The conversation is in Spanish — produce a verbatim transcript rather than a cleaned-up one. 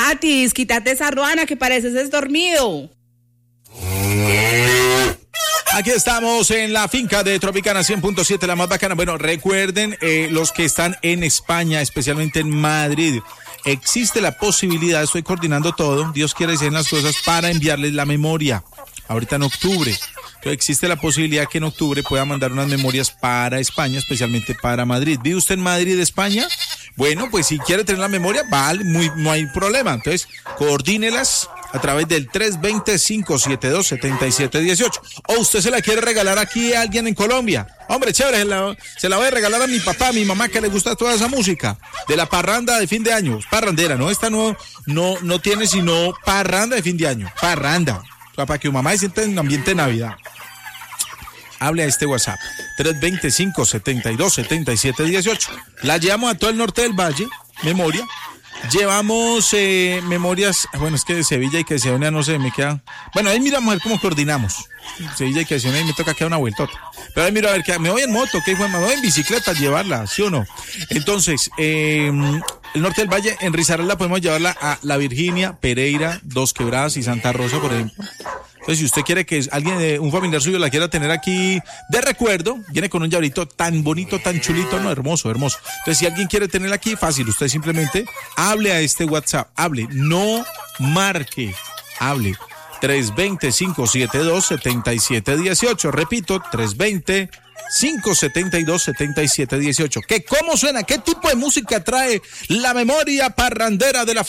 Tatis, quítate esa ruana que pareces es dormido. Aquí estamos en la finca de Tropicana cien punto siete, la más bacana. Bueno, recuerden, eh, los que están en España, especialmente en Madrid, existe la posibilidad, estoy coordinando todo, Dios quiere decir las cosas, para enviarles la memoria, ahorita en octubre. Entonces existe la posibilidad que en octubre pueda mandar unas memorias para España, especialmente para Madrid. ¿Vive usted en Madrid, España? Bueno, pues si quiere tener la memoria, vale, muy, no hay problema. Entonces, coordínelas a través del tres dos cero, cinco siete dos, siete siete uno ocho. O usted se la quiere regalar aquí a alguien en Colombia. Hombre, chévere, se la, se la voy a regalar a mi papá, a mi mamá, que le gusta toda esa música de la parranda de fin de año. Parrandera, ¿no? Esta no, no, no tiene sino parranda de fin de año. Parranda. O sea, para que tu mamá se sienta en un ambiente de Navidad. Hable a este WhatsApp, tres dos cero, cinco siete dos, siete siete uno ocho. La llevamos a todo el norte del valle, memoria. Llevamos eh, memorias, bueno, es que de Sevilla y que de Sevilla no sé, me queda. Bueno, ahí miramos a ver cómo coordinamos. Sevilla y que de Sevilla me toca quedar una vueltota. Pero ahí miro a ver, que me voy en moto, ¿qué? Me voy en bicicleta a llevarla, ¿sí o no? Entonces, eh, el norte del valle, en Risaralda podemos llevarla a La Virginia, Pereira, Dos Quebradas y Santa Rosa, por ejemplo. Entonces, si usted quiere que alguien, de un familiar suyo la quiera tener aquí de recuerdo, viene con un llaverito tan bonito, tan chulito, no, hermoso, hermoso. Entonces, si alguien quiere tenerla aquí, fácil, usted simplemente hable a este WhatsApp, hable, no marque, hable. tres dos cero, cinco siete dos, siete siete uno ocho, repito, tres dos cero, cinco siete dos, siete siete uno ocho. ¿Qué, cómo suena? ¿Qué tipo de música trae la memoria parrandera de la